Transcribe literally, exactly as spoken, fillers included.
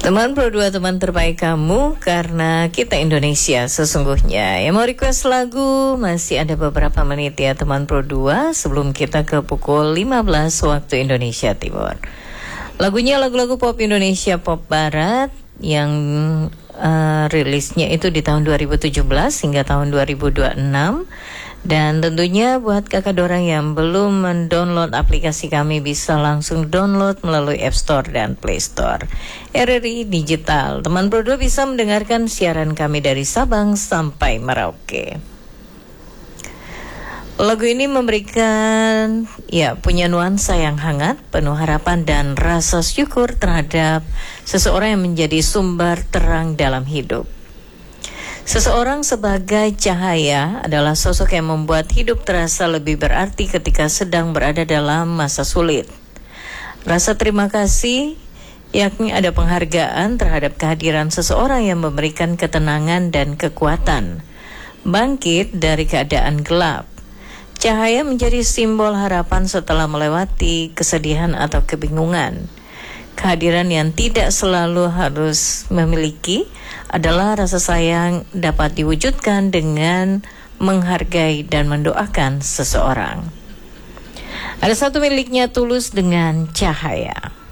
Teman Pro dua, teman terbaik kamu, karena kita Indonesia sesungguhnya. Yang mau request lagu masih ada beberapa menit ya teman Pro dua, sebelum kita ke pukul lima belas waktu Indonesia Timur. Lagunya lagu-lagu pop Indonesia, pop barat yang uh, rilisnya itu di tahun dua ribu tujuh belas hingga tahun dua ribu dua puluh enam. Dan tentunya buat kakak dorang yang belum mendownload aplikasi kami, bisa langsung download melalui App Store dan Play Store R R I Digital. Teman Pro dua bisa mendengarkan siaran kami dari Sabang sampai Merauke. Lagu ini memberikan ya punya nuansa yang hangat, penuh harapan dan rasa syukur terhadap seseorang yang menjadi sumber terang dalam hidup. Seseorang sebagai cahaya adalah sosok yang membuat hidup terasa lebih berarti ketika sedang berada dalam masa sulit. Rasa terima kasih, yakni ada penghargaan terhadap kehadiran seseorang yang memberikan ketenangan dan kekuatan, bangkit dari keadaan gelap. Cahaya menjadi simbol harapan setelah melewati kesedihan atau kebingungan. Kehadiran yang tidak selalu harus memiliki adalah rasa sayang dapat diwujudkan dengan menghargai dan mendoakan seseorang. Ada satu miliknya Tulus dengan Cahaya.